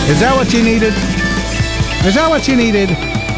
Is that what you needed? Is that what you needed?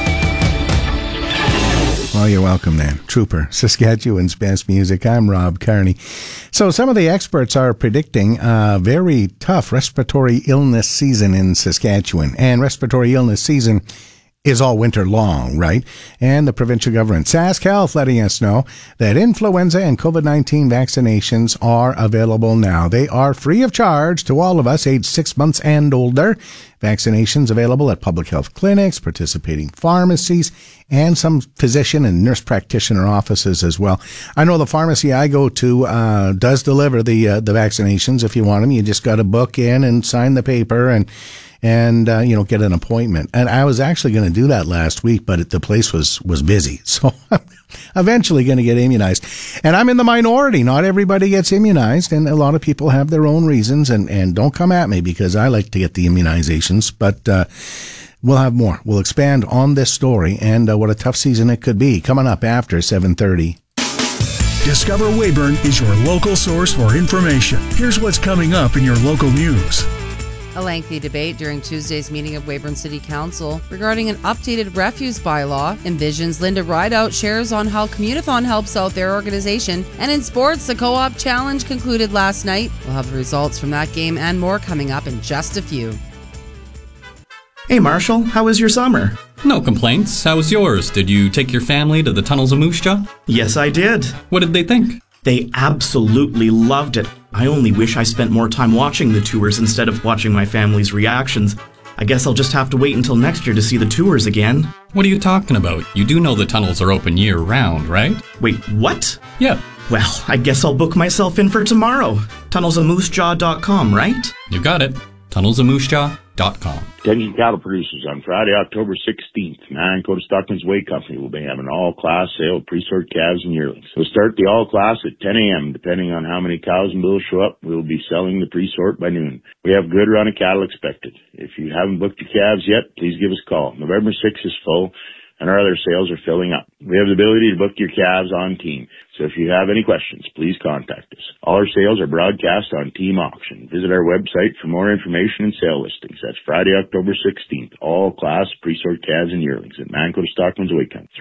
Well, you're welcome then. Trooper, Saskatchewan's best music. I'm Rob Carney. So some of the experts are predicting a very tough respiratory illness season in Saskatchewan. And respiratory illness season is all winter long, right? And the provincial government, Sask Health, letting us know that influenza and COVID-19 vaccinations are available now. They are free of charge to all of us aged 6 months and older. Vaccinations available at public health clinics, participating pharmacies, and some physician and nurse practitioner offices as well. I know the pharmacy I go to does deliver the vaccinations. If you want them, you just got to book in and sign the paper and get an appointment. And I was actually going to do that last week, but the place was busy. So I'm eventually going to get immunized. And I'm in the minority. Not everybody gets immunized, and a lot of people have their own reasons, and don't come at me because I like to get the immunizations. But we'll have more. We'll expand on this story and what a tough season it could be coming up after 7:30. Discover Weyburn is your local source for information. Here's what's coming up in your local news. A lengthy debate during Tuesday's meeting of Weyburn City Council regarding an updated refuse bylaw. Envision's Linda Rideout shares on how Communathon helps out their organization. And in sports, the Co-op Challenge concluded last night. We'll have the results from that game and more coming up in just a few. Hey Marshall, how was your summer? No complaints. How was yours? Did you take your family to the Tunnels of Moose Jaw? Yes, I did. What did they think? They absolutely loved it. I only wish I spent more time watching the tours instead of watching my family's reactions. I guess I'll just have to wait until next year to see the tours again. What are you talking about? You do know the tunnels are open year-round, right? Wait, what? Yeah. Well, I guess I'll book myself in for tomorrow. TunnelsofMooseJaw.com, right? You got it. TunnelsofMooseJaw.com. Attention cattle producers, on Friday, October 16th, Mancoda Stockman's Weight Company will be having an all-class sale of pre-sort calves and yearlings. We'll start the all-class at 10 a.m. Depending on how many cows and bulls show up, we will be selling the pre-sort by noon. We have a good run of cattle expected. If you haven't booked your calves yet, please give us a call. November 6th is full, and our other sales are filling up. We have the ability to book your calves on Team, so if you have any questions, please contact us. All our sales are broadcast on Team Auction. Visit our website for more information and sale listings. That's Friday, October 16th. All class pre-sort calves and yearlings at Mancoda Stockman's Weight Company.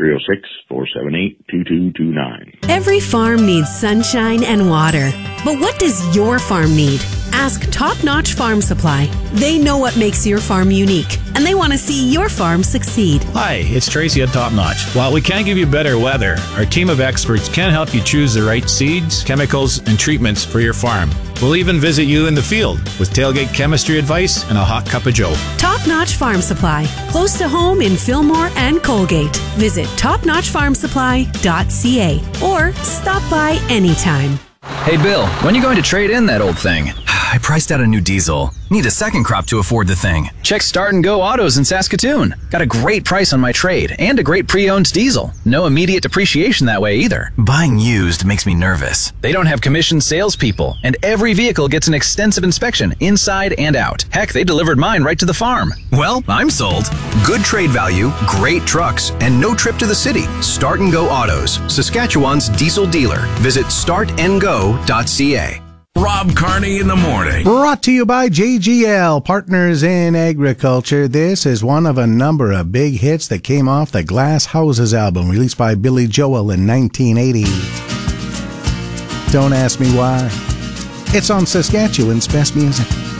306-478-2229. Every farm needs sunshine and water. But what does your farm need? Ask Top Notch Farm Supply. They know what makes your farm unique, and they want to see your farm succeed. Hi, it's Tracy at Top Notch. While we can't give you better weather, our team of experts can help you choose the right seeds, chemicals, and treatments for your farm. We'll even visit you in the field with tailgate chemistry advice and a hot cup of joe. Top Notch Farm Supply, close to home in Fillmore and Colgate. Visit topnotchfarmsupply.ca or stop by anytime. Hey Bill, when are you going to trade in that old thing? I priced out a new diesel. Need a second crop to afford the thing. Check Start and Go Autos in Saskatoon. Got a great price on my trade and a great pre-owned diesel. No immediate depreciation that way either. Buying used makes me nervous. They don't have commissioned salespeople, and every vehicle gets an extensive inspection inside and out. Heck, they delivered mine right to the farm. Well, I'm sold. Good trade value, great trucks, and no trip to the city. Start and Go Autos, Saskatchewan's diesel dealer. Visit startandgo.ca. Rob Carney in the morning. Brought to you by JGL, Partners in Agriculture. This is one of a number of big hits that came off the Glass Houses album, released by Billy Joel in 1980. Don't ask me why. It's on Saskatchewan's best music.